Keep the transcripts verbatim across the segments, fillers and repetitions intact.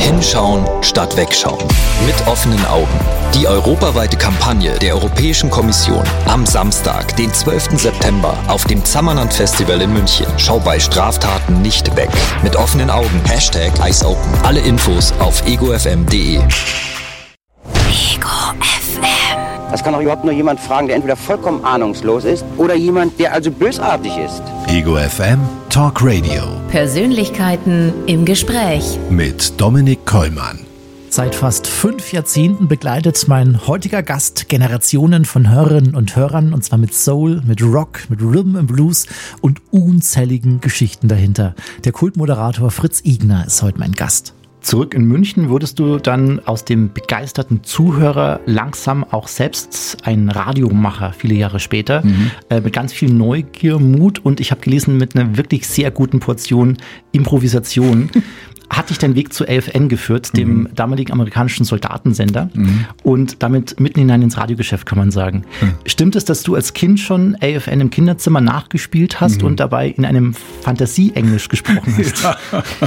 Hinschauen statt wegschauen. Mit offenen Augen. Die europaweite Kampagne der Europäischen Kommission. Am Samstag, den zwölften September, auf dem Zammerland Festival in München. Schau bei Straftaten nicht weg. Mit offenen Augen. Hashtag Eyes Open. Alle Infos auf ego f m punkt d e. Ego F M. Das kann doch überhaupt nur jemand fragen, der entweder vollkommen ahnungslos ist oder jemand, der also bösartig ist. Ego F M Talk Radio. Persönlichkeiten im Gespräch. Mit Dominik Kollmann. Seit fast fünf Jahrzehnten begleitet mein heutiger Gast Generationen von Hörerinnen und Hörern, und zwar mit Soul, mit Rock, mit Rhythm and Blues und unzähligen Geschichten dahinter. Der Kultmoderator Fritz Igner ist heute mein Gast. Zurück in München wurdest du dann aus dem begeisterten Zuhörer langsam auch selbst ein Radiomacher, viele Jahre später, mhm. äh, mit ganz viel Neugier, Mut und ich habe gelesen, mit einer wirklich sehr guten Portion Improvisation. Hat dich dein Weg zu A F N geführt, dem mhm. damaligen amerikanischen Soldatensender, mhm. und damit mitten hinein ins Radiogeschäft, kann man sagen. Mhm. Stimmt es, dass du als Kind schon A F N im Kinderzimmer nachgespielt hast mhm. und dabei in einem Fantasie-Englisch gesprochen hast? Ja.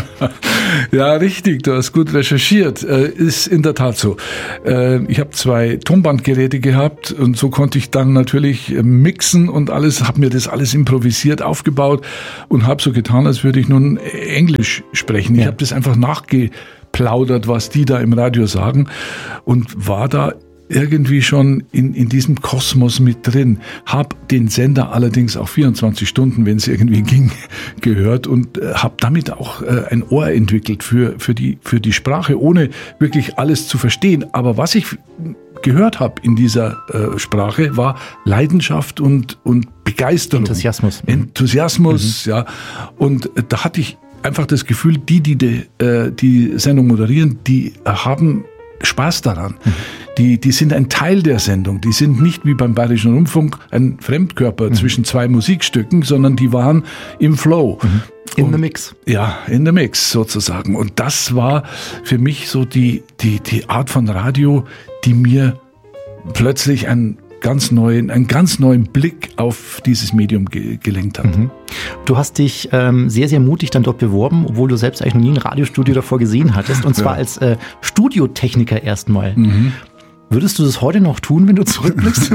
Ja, richtig, du hast gut recherchiert. Äh, ist in der Tat so. Äh, ich habe zwei Tonbandgeräte gehabt und so konnte ich dann natürlich mixen und alles, habe mir das alles improvisiert aufgebaut und habe so getan, als würde ich nun Englisch sprechen. Ja. Ich habe das einfach nachgeplaudert, was die da im Radio sagen, und war da irgendwie schon in, in diesem Kosmos mit drin. Hab den Sender allerdings auch vierundzwanzig Stunden, wenn es irgendwie ging, gehört und äh, habe damit auch äh, ein Ohr entwickelt für, für, die, für die Sprache, ohne wirklich alles zu verstehen. Aber was ich gehört habe in dieser äh, Sprache, war Leidenschaft und, und Begeisterung. Enthusiasmus. Enthusiasmus, mhm. ja. Und äh, da hatte ich einfach das Gefühl, die, die die, äh, die Sendung moderieren, die haben Spaß daran. Mhm. Die, die sind ein Teil der Sendung. Die sind nicht wie beim Bayerischen Rundfunk ein Fremdkörper mhm. zwischen zwei Musikstücken, sondern die waren im Flow. Mhm. In und, the mix. Ja, in the mix sozusagen. Und das war für mich so die, die, die Art von Radio, die mir plötzlich ein ganz neuen, einen ganz neuen Blick auf dieses Medium ge- gelenkt hat. Mhm. Du hast dich ähm, sehr, sehr mutig dann dort beworben, obwohl du selbst eigentlich noch nie ein Radiostudio davor gesehen hattest, und zwar ja. als äh, Studiotechniker erstmal. Mhm. Würdest du das heute noch tun, wenn du zurückblickst?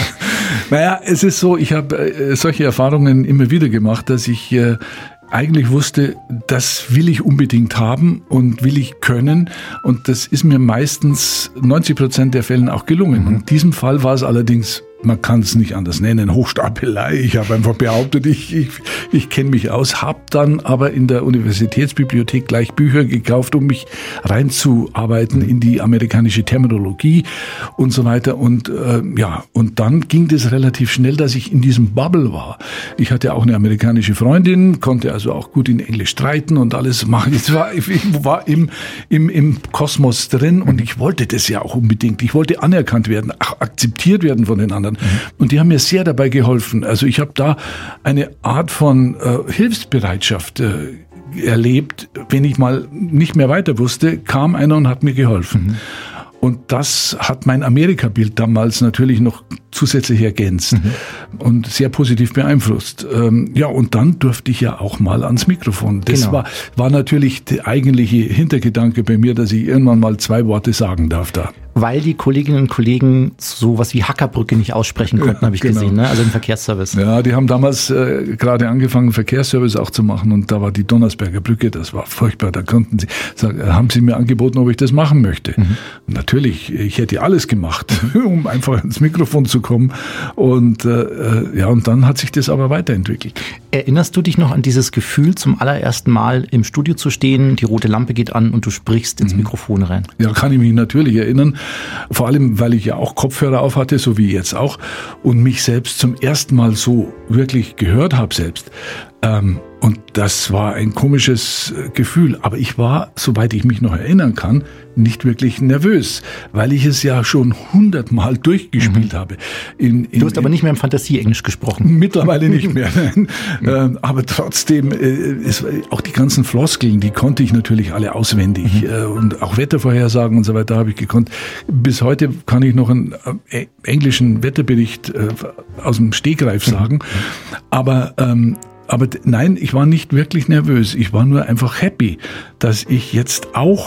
Naja, es ist so, ich habe äh, solche Erfahrungen immer wieder gemacht, dass ich äh, eigentlich wusste, das will ich unbedingt haben und will ich können, und das ist mir meistens neunzig Prozent der Fällen auch gelungen. Mhm. In diesem Fall war es allerdings, man kann es nicht anders nennen, Hochstapelei. Ich habe einfach behauptet, ich, ich, ich kenne mich aus, habe dann aber in der Universitätsbibliothek gleich Bücher gekauft, um mich reinzuarbeiten in die amerikanische Terminologie und so weiter. Und äh, ja, und dann ging das relativ schnell, dass ich in diesem Bubble war. Ich hatte auch eine amerikanische Freundin, konnte also auch gut in Englisch streiten und alles machen. Ich war, ich war im, im, im Kosmos drin und ich wollte das ja auch unbedingt. Ich wollte anerkannt werden, auch akzeptiert werden von den anderen. Mhm. Und die haben mir sehr dabei geholfen. Also ich habe da eine Art von äh, Hilfsbereitschaft äh, erlebt. Wenn ich mal nicht mehr weiter wusste, kam einer und hat mir geholfen. Mhm. Und das hat mein Amerika-Bild damals natürlich noch zusätzlich ergänzt mhm. und sehr positiv beeinflusst. Ähm, ja, und dann durfte ich ja auch mal ans Mikrofon. Das genau. war, war natürlich der eigentliche Hintergedanke bei mir, dass ich irgendwann mal zwei Worte sagen darf da. Weil die Kolleginnen und Kollegen sowas wie Hackerbrücke nicht aussprechen konnten, ja, habe ich genau. gesehen, ne? Also im Verkehrsservice. Ja, die haben damals äh, gerade angefangen, Verkehrsservice auch zu machen, und da war die Donnersberger Brücke, das war furchtbar. Da konnten sie, sag, haben sie mir angeboten, ob ich das machen möchte. Mhm. Natürlich, ich hätte alles gemacht, um einfach ins Mikrofon zu kommen. Und äh, ja, und dann hat sich das aber weiterentwickelt. Erinnerst du dich noch an dieses Gefühl, zum allerersten Mal im Studio zu stehen, die rote Lampe geht an und du sprichst ins mhm. Mikrofon rein? Ja, kann ich mich natürlich erinnern. Vor allem, weil ich ja auch Kopfhörer auf hatte, so wie jetzt auch, und mich selbst zum ersten Mal so wirklich gehört habe selbst. Ähm, und das war ein komisches Gefühl. Aber ich war, soweit ich mich noch erinnern kann, nicht wirklich nervös, weil ich es ja schon hundertmal durchgespielt mhm. habe. In, in, du hast aber nicht mehr im Fantasie-Englisch gesprochen. Mittlerweile nicht mehr. ähm, aber trotzdem, äh, es, auch die ganzen Floskeln, die konnte ich natürlich alle auswendig. Mhm. Äh, und auch Wettervorhersagen und so weiter habe ich gekonnt. Bis heute kann ich noch einen äh, englischen Wetterbericht äh, aus dem Stegreif sagen. Mhm. Aber ähm, Aber nein, ich war nicht wirklich nervös. Ich war nur einfach happy, dass ich jetzt auch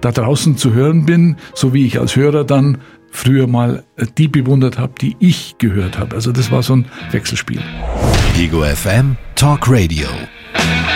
da draußen zu hören bin, so wie ich als Hörer dann früher mal die bewundert habe, die ich gehört habe. Also das war so ein Wechselspiel. Ego F M Talk Radio.